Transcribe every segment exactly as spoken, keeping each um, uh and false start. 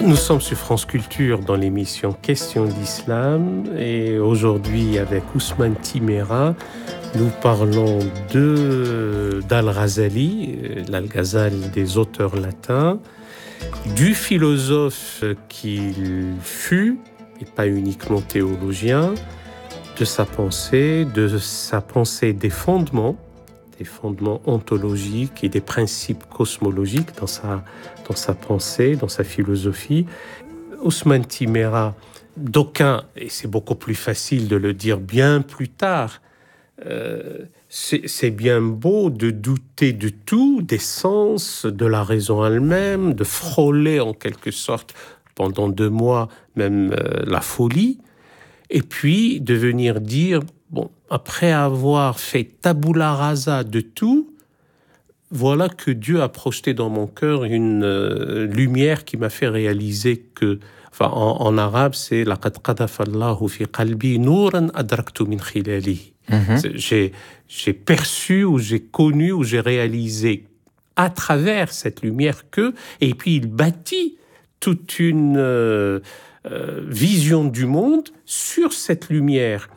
Nous sommes sur France Culture dans l'émission Questions d'Islam et aujourd'hui avec Ousmane Timéra, nous parlons de, d'Al-Ghazali, l'Al-Ghazali des auteurs latins, du philosophe qu'il fut, et pas uniquement théologien, de sa pensée, de sa pensée des fondements, des fondements ontologiques et des principes cosmologiques dans sa, dans sa pensée, dans sa philosophie. Ousmane Timéra, d'aucuns, et c'est beaucoup plus facile de le dire bien plus tard, euh, c'est, c'est bien beau de douter de tout, des sens, de la raison elle-même, de frôler en quelque sorte pendant deux mois même euh, la folie, et puis de venir dire, bon, après avoir fait tabula rasa de tout, voilà que Dieu a projeté dans mon cœur une euh, lumière qui m'a fait réaliser que, enfin, en, en arabe, c'est laqad qadafa Allahu fi qalbi nuran adraktu min khilalihi. J'ai, j'ai perçu ou j'ai connu ou j'ai réalisé à travers cette lumière que, et puis il bâtit toute une euh, euh, vision du monde sur cette lumière.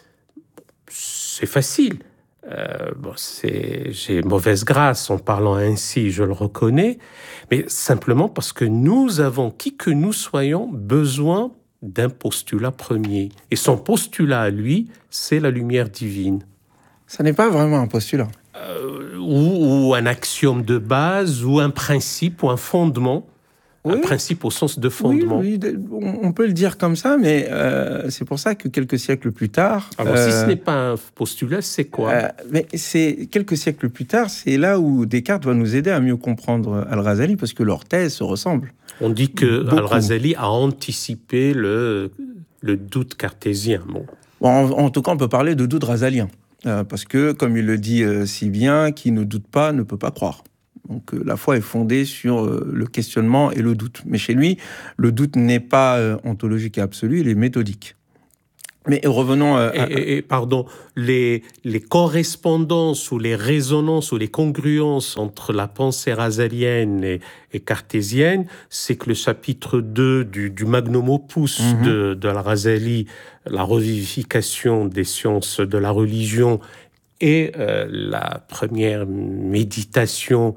C'est facile. Euh, bon, c'est, j'ai mauvaise grâce en parlant ainsi, je le reconnais, mais simplement parce que nous avons, qui que nous soyons, besoin d'un postulat premier. Et son postulat à lui, c'est la lumière divine. Ça n'est pas vraiment un postulat. Euh, ou, ou un axiome de base, ou un principe, ou un fondement. Oui. Un principe au sens de fondement. Oui, oui, on peut le dire comme ça, mais euh, c'est pour ça que quelques siècles plus tard... Alors, euh, si ce n'est pas un postulat, c'est quoi euh, mais c'est, quelques siècles plus tard, c'est là où Descartes va nous aider à mieux comprendre Al-Ghazali, parce que leurs thèses se ressemblent. On dit que Beaucoup. Al-Ghazali a anticipé le, le doute cartésien. Bon. Bon, en, en tout cas, on peut parler de doute ghazalien, euh, parce que, comme il le dit euh, si bien, qui ne doute pas ne peut pas croire. Donc euh, la foi est fondée sur euh, le questionnement et le doute. Mais chez lui, le doute n'est pas euh, ontologique et absolu, il est méthodique. Mais revenons... Euh, et, à... et, et pardon, les, les correspondances ou les résonances ou les congruences entre la pensée ghazalienne et, et cartésienne, c'est que le chapitre deux du, du magnum opus mm-hmm. de, de Al-Ghazali, la revivification des sciences de la religion et euh, la première méditation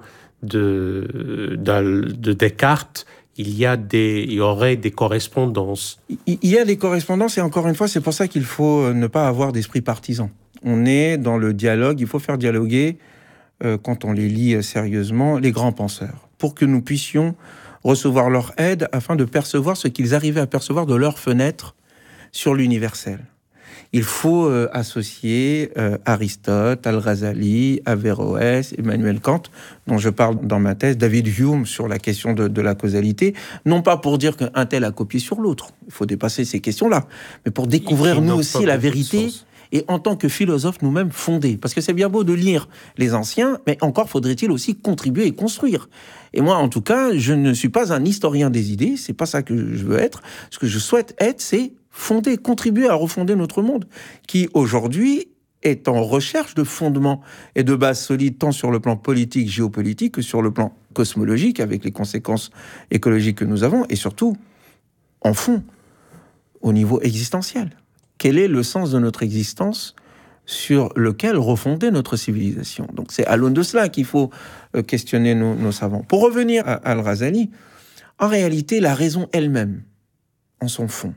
de, de, de Descartes, il y a des, il y aurait des correspondances. Il y a des correspondances et encore une fois, c'est pour ça qu'il faut ne pas avoir d'esprit partisan. On est dans le dialogue, il faut faire dialoguer, euh, quand on les lit sérieusement, les grands penseurs, pour que nous puissions recevoir leur aide afin de percevoir ce qu'ils arrivaient à percevoir de leur fenêtre sur l'universel. Il faut euh, associer euh, Aristote, Al-Ghazali, Averroès, Emmanuel Kant, dont je parle dans ma thèse, David Hume sur la question de, de la causalité, non pas pour dire qu'un tel a copié sur l'autre, il faut dépasser ces questions-là, mais pour découvrir il, il nous aussi la vérité et en tant que philosophes nous-mêmes fonder. Parce que c'est bien beau de lire les anciens, mais encore faudrait-il aussi contribuer et construire. Et moi, en tout cas, je ne suis pas un historien des idées, c'est pas ça que je veux être. Ce que je souhaite être, c'est fonder, contribuer à refonder notre monde, qui aujourd'hui est en recherche de fondements et de bases solides, tant sur le plan politique, géopolitique, que sur le plan cosmologique, avec les conséquences écologiques que nous avons, et surtout, en fond, au niveau existentiel. Quel est le sens de notre existence sur lequel refonder notre civilisation? Donc c'est à l'aune de cela qu'il faut questionner nos, nos savants. Pour revenir à Al-Ghazali, en réalité, la raison elle-même, en son fond,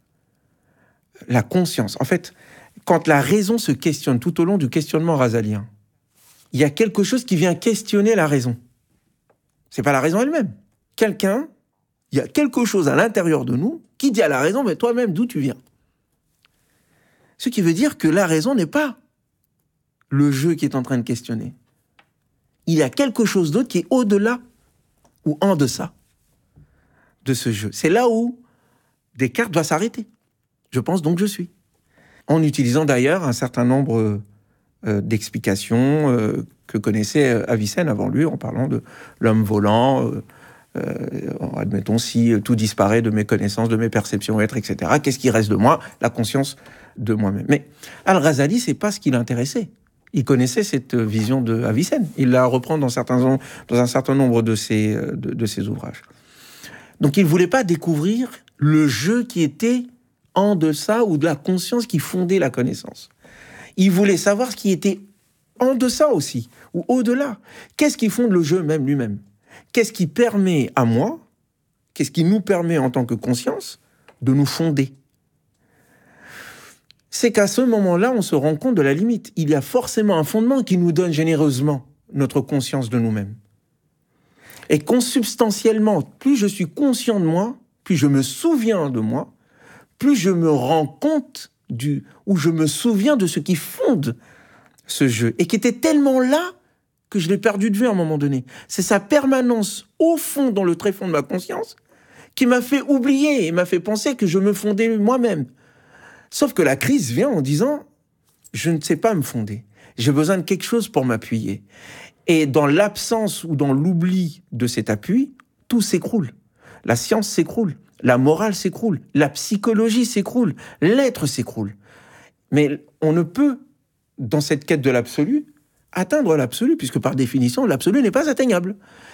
la conscience. En fait, quand la raison se questionne tout au long du questionnement ghazalien, il y a quelque chose qui vient questionner la raison. C'est pas la raison elle-même. Quelqu'un, il y a quelque chose à l'intérieur de nous qui dit à la raison, mais toi-même, d'où tu viens? Ce qui veut dire que la raison n'est pas le jeu qui est en train de questionner. Il y a quelque chose d'autre qui est au-delà ou en deçà de ce jeu. C'est là où Descartes doit s'arrêter. Je pense donc je suis. En utilisant d'ailleurs un certain nombre euh, d'explications euh, que connaissait Avicenne avant lui, en parlant de l'homme volant, euh, euh, admettons si tout disparaît de mes connaissances, de mes perceptions, être, et cetera. Qu'est-ce qui reste de moi? La conscience de moi-même. Mais Al-Ghazali, c'est pas ce qui l'intéressait. Il connaissait cette vision de Avicenne. Il la reprend dans, certains, dans un certain nombre de ses, de, de ses ouvrages. Donc il ne voulait pas découvrir le jeu qui était en deçà ou de la conscience qui fondait la connaissance. Il voulait savoir ce qui était en deçà aussi, ou au-delà. Qu'est-ce qui fonde le jeu même lui-même? Qu'est-ce qui permet à moi, qu'est-ce qui nous permet en tant que conscience de nous fonder? C'est qu'à ce moment-là, on se rend compte de la limite. Il y a forcément un fondement qui nous donne généreusement notre conscience de nous-mêmes. Et consubstantiellement, plus je suis conscient de moi, plus je me souviens de moi, plus je me rends compte du, ou je me souviens de ce qui fonde ce jeu, et qui était tellement là que je l'ai perdu de vue à un moment donné. C'est sa permanence au fond, dans le tréfonds de ma conscience, qui m'a fait oublier et m'a fait penser que je me fondais moi-même. Sauf que la crise vient en disant « je ne sais pas me fonder, j'ai besoin de quelque chose pour m'appuyer ». Et dans l'absence ou dans l'oubli de cet appui, tout s'écroule. La science s'écroule, la morale s'écroule, la psychologie s'écroule, l'être s'écroule. Mais on ne peut, dans cette quête de l'absolu, atteindre l'absolu, puisque par définition, l'absolu n'est pas atteignable.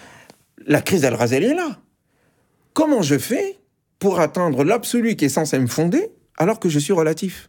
La crise d'Al-Razali est là. Comment je fais pour atteindre l'absolu qui est censé me fonder, alors que je suis relatif?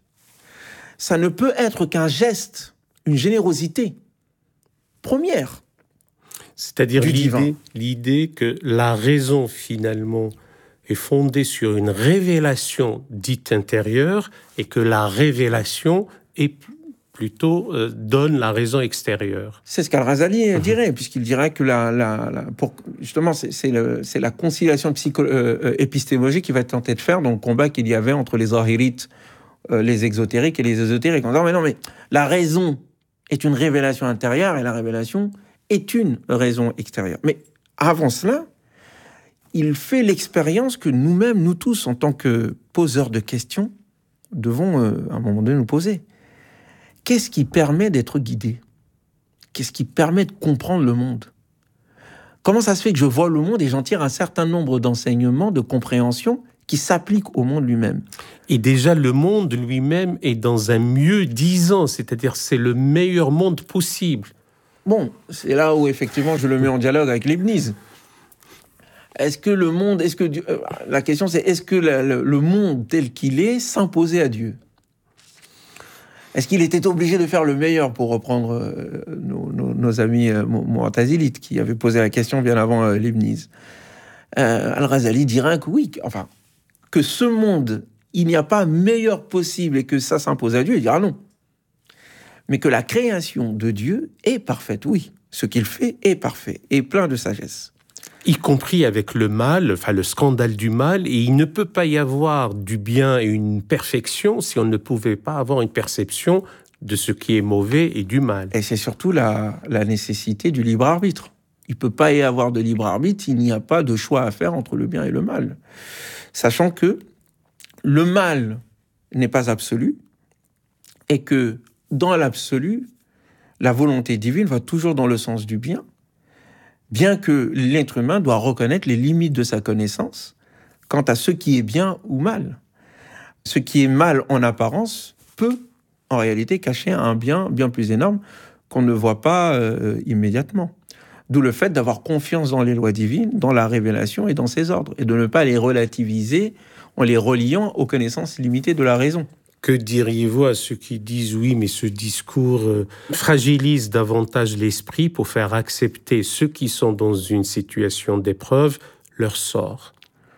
Ça ne peut être qu'un geste, une générosité première. C'est-à-dire l'idée, l'idée que la raison, finalement, est fondée sur une révélation dite intérieure, et que la révélation est plutôt euh, donne la raison extérieure. C'est ce qu'Al-Razali mmh. dirait, puisqu'il dirait que la, la, la, pour, justement, c'est, c'est, le, c'est la conciliation psycho, euh, épistémologique qui va tenter de faire dans le combat qu'il y avait entre les zahirites, euh, les exotériques et les ésotériques, en disant mais non, mais la raison est une révélation intérieure et la révélation est une raison extérieure. Mais avant cela, il fait l'expérience que nous-mêmes, nous tous, en tant que poseurs de questions, devons euh, à un moment donné nous poser. Qu'est-ce qui permet d'être guidé? Qu'est-ce qui permet de comprendre le monde? Comment ça se fait que je vois le monde et j'en tire un certain nombre d'enseignements, de compréhension qui s'appliquent au monde lui-même? Et déjà, le monde lui-même est dans un mieux-disant, c'est-à-dire c'est le meilleur monde possible. Bon, c'est là où effectivement je le mets en dialogue avec Leibniz. Est-ce que le monde, est-ce que Dieu, euh, la question c'est est-ce que la, le, le monde tel qu'il est s'imposait à Dieu? Est-ce qu'il était obligé de faire le meilleur, pour reprendre euh, nos, nos, nos amis euh, mu'tazilites qui avaient posé la question bien avant euh, Leibniz? euh, Al-Razali dirait que oui, enfin, que ce monde, il n'y a pas meilleur possible et que ça s'impose à Dieu, il dira non. Mais que la création de Dieu est parfaite, oui. Ce qu'il fait est parfait et plein de sagesse. Y compris avec le mal, enfin le scandale du mal, et il ne peut pas y avoir du bien et une perfection si on ne pouvait pas avoir une perception de ce qui est mauvais et du mal. Et c'est surtout la, la nécessité du libre arbitre. Il ne peut pas y avoir de libre arbitre s'il n'y a pas de choix à faire entre le bien et le mal. Sachant que le mal n'est pas absolu, et que dans l'absolu, la volonté divine va toujours dans le sens du bien, bien que l'être humain doit reconnaître les limites de sa connaissance quant à ce qui est bien ou mal. Ce qui est mal en apparence peut, en réalité, cacher un bien bien plus énorme qu'on ne voit pas euh, immédiatement. D'où le fait d'avoir confiance dans les lois divines, dans la révélation et dans ses ordres, et de ne pas les relativiser en les reliant aux connaissances limitées de la raison. Que diriez-vous à ceux qui disent « oui, mais ce discours euh, fragilise davantage l'esprit pour faire accepter ceux qui sont dans une situation d'épreuve leur sort »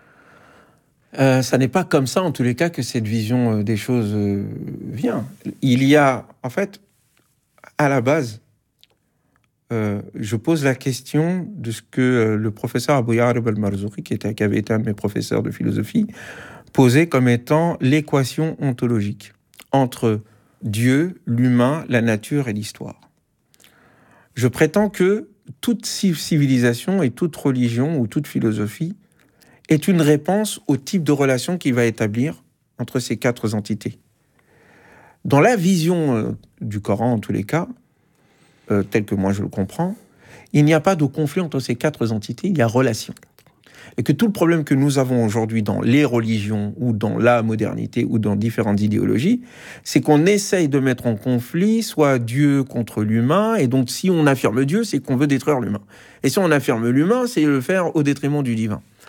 euh, Ça n'est pas comme ça, en tous les cas, que cette vision euh, des choses euh, vient. Il y a, en fait, à la base, euh, je pose la question de ce que euh, le professeur Abou Ya'rib al-Marzouqi, qui, était, qui avait été un de mes professeurs de philosophie, posé comme étant l'équation ontologique entre Dieu, l'humain, la nature et l'histoire. Je prétends que toute civilisation et toute religion ou toute philosophie est une réponse au type de relation qu'il va établir entre ces quatre entités. Dans la vision euh, du Coran, en tous les cas, euh, tel que moi je le comprends, il n'y a pas de conflit entre ces quatre entités, il y a relation. Et que tout le problème que nous avons aujourd'hui dans les religions ou dans la modernité ou dans différentes idéologies, c'est qu'on essaye de mettre en conflit soit Dieu contre l'humain, et donc si on affirme Dieu, c'est qu'on veut détruire l'humain. Et si on affirme l'humain, c'est le faire au détriment du divin.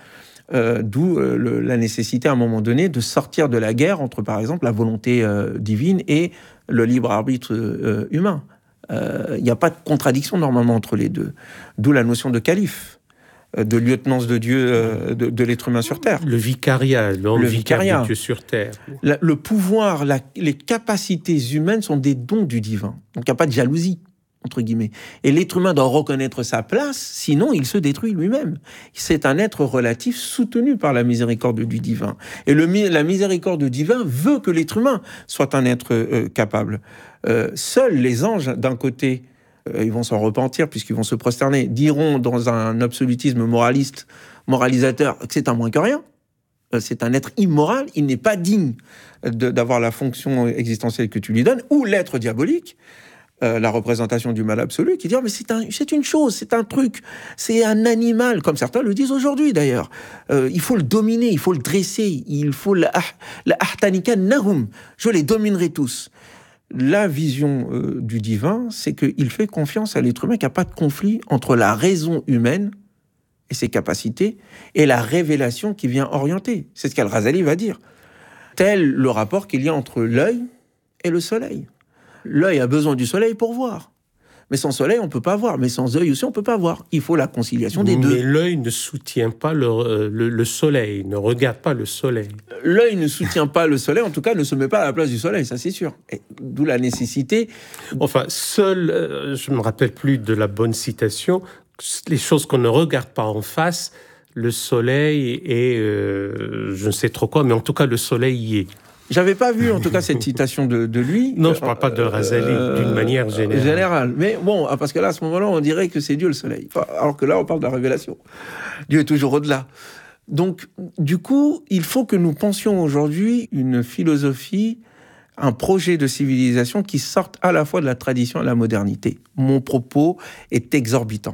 Euh, d'où euh, le, la nécessité, à un moment donné, de sortir de la guerre entre, par exemple, la volonté euh, divine et le libre arbitre euh, humain. Il euh, n'y a pas de contradiction, normalement, entre les deux. D'où la notion de calife, euh, de lieutenance de Dieu, euh, de, de l'être humain sur Terre. Le vicariat, l'homme vicariat de Dieu sur Terre. La, le pouvoir, la, les capacités humaines sont des dons du divin. Donc, il n'y a pas de jalousie, entre guillemets. Et l'être humain doit reconnaître sa place, sinon il se détruit lui-même. C'est un être relatif soutenu par la miséricorde du divin. Et le, la miséricorde du divin veut que l'être humain soit un être euh, capable. Euh, seuls les anges, d'un côté, euh, ils vont s'en repentir puisqu'ils vont se prosterner, diront dans un absolutisme moraliste, moralisateur, que c'est un moins que rien. Euh, c'est un être immoral, il n'est pas digne de, d'avoir la fonction existentielle que tu lui donnes, ou l'être diabolique, Euh, la représentation du mal absolu, qui dit oh, mais c'est, un, c'est une chose, c'est un truc, c'est un animal, comme certains le disent aujourd'hui d'ailleurs. Euh, il faut le dominer, il faut le dresser, il faut la ahtanika nahum, je les dominerai tous. La vision euh, du divin, c'est qu'il fait confiance à l'être humain, qu'il n'y a pas de conflit entre la raison humaine et ses capacités et la révélation qui vient orienter. C'est ce qu'Al-Ghazali va dire. Tel le rapport qu'il y a entre l'œil et le soleil. L'œil a besoin du soleil pour voir. Mais sans soleil, on ne peut pas voir. Mais sans œil aussi, on ne peut pas voir. Il faut la conciliation des Mais deux. Mais l'œil ne soutient pas le, le, le soleil, ne regarde pas le soleil. L'œil ne soutient pas le soleil, en tout cas, ne se met pas à la place du soleil, ça c'est sûr. Et d'où la nécessité... Enfin, seul, euh, je ne me rappelle plus de la bonne citation, les choses qu'on ne regarde pas en face, le soleil et euh, je ne sais trop quoi, mais en tout cas, le soleil y est. J'avais pas vu, en tout cas, cette citation de, de lui. Non, je ne parle pas de Razali, euh, d'une manière générale. Générale. Mais bon, parce que là, à ce moment-là, on dirait que c'est Dieu le soleil. Enfin, alors que là, on parle de la révélation. Dieu est toujours au-delà. Donc, du coup, il faut que nous pensions aujourd'hui une philosophie, un projet de civilisation qui sorte à la fois de la tradition et de la modernité. Mon propos est exorbitant,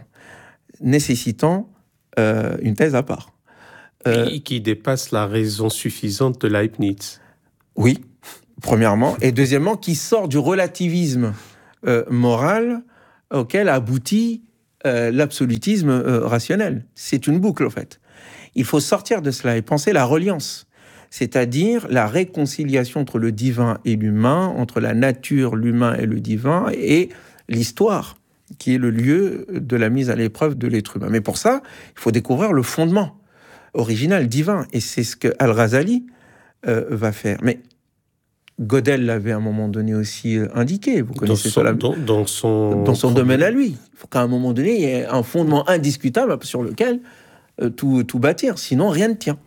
nécessitant euh, une thèse à part. Euh, et qui dépasse la raison suffisante de Leibniz. Oui, premièrement. Et deuxièmement, qui sort du relativisme euh, moral auquel aboutit euh, l'absolutisme euh, rationnel. C'est une boucle, en fait. Il faut sortir de cela et penser la reliance, c'est-à-dire la réconciliation entre le divin et l'humain, entre la nature, l'humain et le divin, et l'histoire, qui est le lieu de la mise à l'épreuve de l'être humain. Mais pour ça, il faut découvrir le fondement original, divin. Et c'est ce que Al-Ghazali euh, va faire. Mais Gödel l'avait à un moment donné aussi indiqué. Vous connaissez dans son, ça, la... dans, dans son, dans son domaine à lui. Il faut qu'à un moment donné, il y ait un fondement indiscutable sur lequel euh, tout, tout bâtir. Sinon, rien ne tient.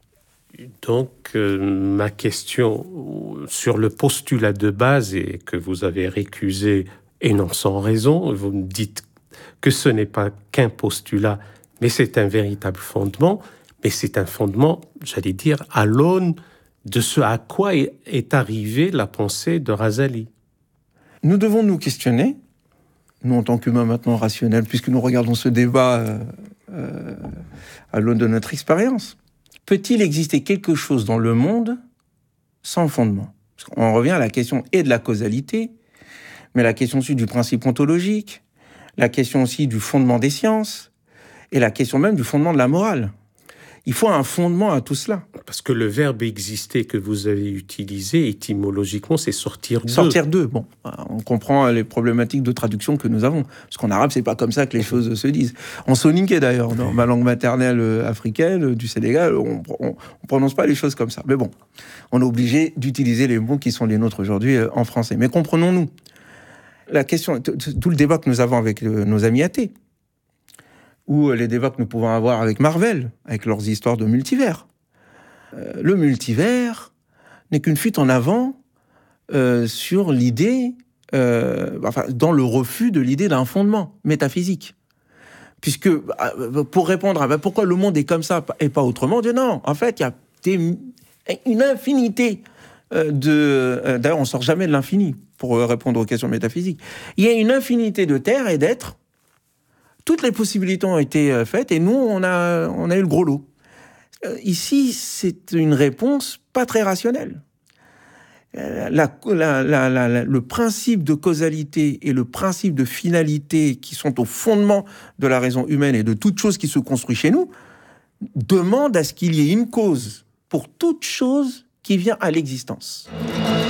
Donc, euh, ma question sur le postulat de base, et que vous avez récusé, et non sans raison, vous me dites que ce n'est pas qu'un postulat, mais c'est un véritable fondement, mais c'est un fondement, j'allais dire, à l'aune de ce à quoi est arrivée la pensée de Razali. Nous devons nous questionner, nous en tant qu'humains maintenant rationnels, puisque nous regardons ce débat euh, euh, à l'aune de notre expérience. Peut-il exister quelque chose dans le monde sans fondement ? On revient à la question et de la causalité, mais la question aussi du principe ontologique, la question aussi du fondement des sciences, et la question même du fondement de la morale. Il faut un fondement à tout cela. Parce que le verbe exister que vous avez utilisé, étymologiquement, c'est sortir d'eux. Sortir d'eux, bon. On comprend les problématiques de traduction que nous avons. Parce qu'en arabe, c'est pas comme ça que les choses se disent. En soninké, d'ailleurs, dans ma langue maternelle africaine, du Sénégal, on, on, on prononce pas les choses comme ça. Mais bon, on est obligé d'utiliser les mots qui sont les nôtres aujourd'hui en français. Mais comprenons-nous. La question, tout le débat que nous avons avec nos amis athées, ou les débats que nous pouvons avoir avec Marvel, avec leurs histoires de multivers. Euh, le multivers n'est qu'une fuite en avant euh, sur l'idée, euh, enfin, dans le refus de l'idée d'un fondement métaphysique. Puisque, euh, pour répondre à ben, pourquoi le monde est comme ça et pas autrement, on dit non, en fait, il y a des, une infinité euh, de... Euh, d'ailleurs, on ne sort jamais de l'infini pour répondre aux questions métaphysiques. Il y a une infinité de terres et d'êtres. Toutes les possibilités ont été faites et nous, on a, on a eu le gros lot. Ici, c'est une réponse pas très rationnelle. La, la, la, la, le principe de causalité et le principe de finalité qui sont au fondement de la raison humaine et de toute chose qui se construit chez nous demande à ce qu'il y ait une cause pour toute chose qui vient à l'existence.